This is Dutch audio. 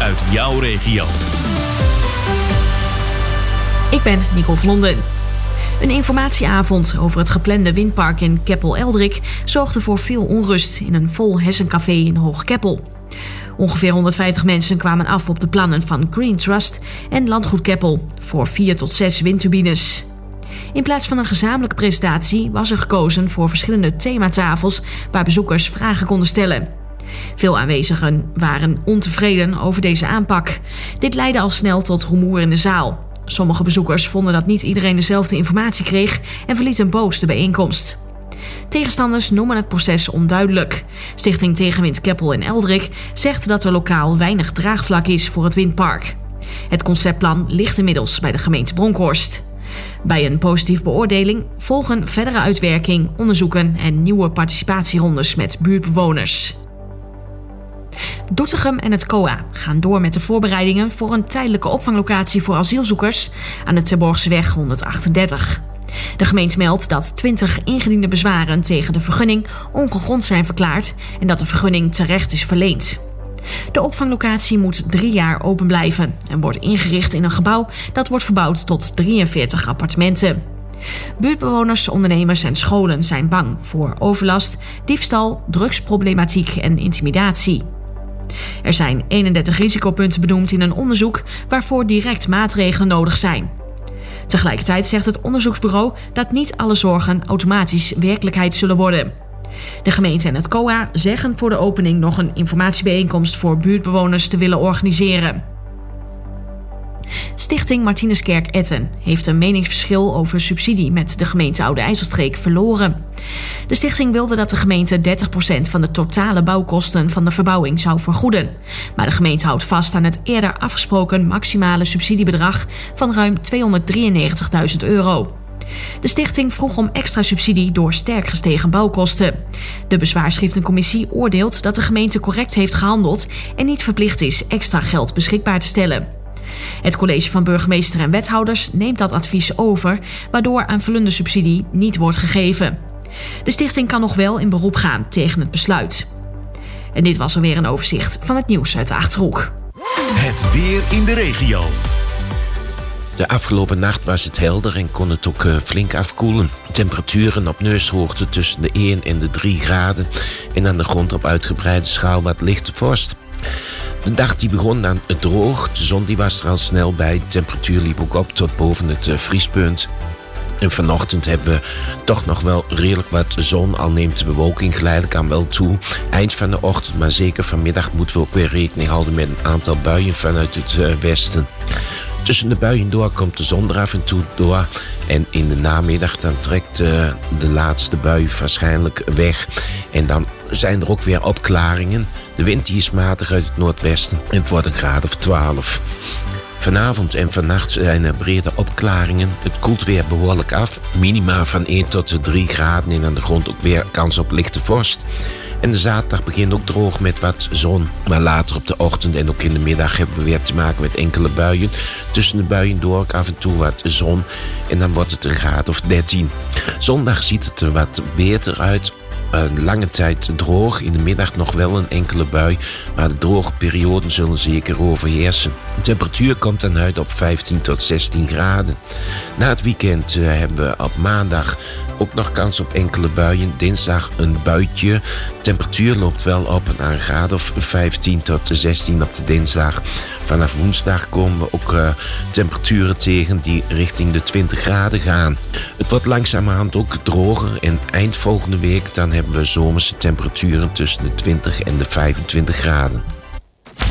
uit jouw regio. Ik ben Nicole Vlonden. Een informatieavond over het geplande windpark in Keppel-Eldrik zorgde voor veel onrust in een vol Hessencafé in Hoog-Keppel. Ongeveer 150 mensen kwamen af op de plannen van Green Trust en Landgoed Keppel voor 4 tot 6 windturbines. In plaats van een gezamenlijke presentatie was er gekozen voor verschillende thematafels waar bezoekers vragen konden stellen. Veel aanwezigen waren ontevreden over deze aanpak. Dit leidde al snel tot rumoer in de zaal. Sommige bezoekers vonden dat niet iedereen dezelfde informatie kreeg en verlieten boos de bijeenkomst. Tegenstanders noemen het proces onduidelijk. Stichting Tegenwind Keppel in Eldrik zegt dat er lokaal weinig draagvlak is voor het windpark. Het conceptplan ligt inmiddels bij de gemeente Bronkhorst. Bij een positieve beoordeling volgen verdere uitwerking, onderzoeken en nieuwe participatierondes met buurtbewoners. Doetinchem en het COA gaan door met de voorbereidingen voor een tijdelijke opvanglocatie voor asielzoekers aan de Terborgseweg 138. De gemeente meldt dat 20 ingediende bezwaren tegen de vergunning ongegrond zijn verklaard en dat de vergunning terecht is verleend. De opvanglocatie moet 3 jaar open blijven en wordt ingericht in een gebouw dat wordt verbouwd tot 43 appartementen. Buurtbewoners, ondernemers en scholen zijn bang voor overlast, diefstal, drugsproblematiek en intimidatie. Er zijn 31 risicopunten benoemd in een onderzoek waarvoor direct maatregelen nodig zijn. Tegelijkertijd zegt het onderzoeksbureau dat niet alle zorgen automatisch werkelijkheid zullen worden. De gemeente en het COA zeggen voor de opening nog een informatiebijeenkomst voor buurtbewoners te willen organiseren. Stichting Martinuskerk Etten heeft een meningsverschil over subsidie met de gemeente Oude IJsselstreek verloren. De stichting wilde dat de gemeente 30% van de totale bouwkosten van de verbouwing zou vergoeden. Maar de gemeente houdt vast aan het eerder afgesproken maximale subsidiebedrag van ruim €293.000. De stichting vroeg om extra subsidie door sterk gestegen bouwkosten. De bezwaarschriftencommissie oordeelt dat de gemeente correct heeft gehandeld en niet verplicht is extra geld beschikbaar te stellen. Het college van burgemeester en wethouders neemt dat advies over, waardoor aanvullende subsidie niet wordt gegeven. De stichting kan nog wel in beroep gaan tegen het besluit. En dit was alweer een overzicht van het nieuws uit de Achterhoek. Het weer in de regio. De afgelopen nacht was het helder en kon het ook flink afkoelen. Temperaturen op neushoogte tussen de 1 en de 3 graden en aan de grond op uitgebreide schaal wat lichte vorst. De dag die begon dan droog, de zon die was er al snel bij, de temperatuur liep ook op tot boven het vriespunt. En vanochtend hebben we toch nog wel redelijk wat zon, al neemt de bewolking geleidelijk aan wel toe. Eind van de ochtend, maar zeker vanmiddag moeten we ook weer rekening houden met een aantal buien vanuit het westen. Tussen de buien door komt de zon er af en toe door. En in de namiddag dan trekt de laatste bui waarschijnlijk weg. En dan zijn er ook weer opklaringen. De wind die is matig uit het noordwesten en het wordt een graad of 12. Vanavond en vannacht zijn er brede opklaringen. Het koelt weer behoorlijk af. Minima van 1 tot 3 graden en aan de grond ook weer kans op lichte vorst. En de zaterdag begint ook droog met wat zon. Maar later op de ochtend en ook in de middag hebben we weer te maken met enkele buien. Tussen de buien door ook af en toe wat zon. En dan wordt het een graad of 13. Zondag ziet het er wat beter uit. Lange tijd droog, in de middag nog wel een enkele bui, maar de droge perioden zullen zeker overheersen. De temperatuur komt dan uit op 15 tot 16 graden. Na het weekend hebben we op maandag ook nog kans op enkele buien. Dinsdag een buitje. De temperatuur loopt wel op naar een graad of 15 tot 16 op de dinsdag. Vanaf woensdag komen we ook temperaturen tegen die richting de 20 graden gaan. Het wordt langzamerhand ook droger en eind volgende week dan hebben we zomerse temperaturen tussen de 20 en de 25 graden.